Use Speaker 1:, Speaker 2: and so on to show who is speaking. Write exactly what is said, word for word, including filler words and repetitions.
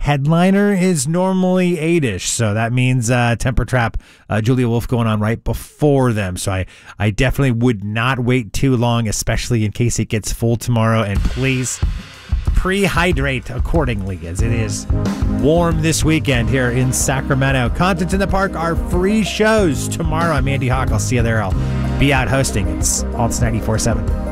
Speaker 1: headliner is normally eight-ish, so that means uh, Temper Trap, uh, Julia Wolf going on right before them. So I, I definitely would not wait too long, especially in case it gets full tomorrow. And please pre-hydrate accordingly, as it is warm this weekend here in Sacramento. Content in the Park are free shows tomorrow. I'm Andy Hawk. I'll see you there. I'll be out hosting. It's Alts ninety-four seven.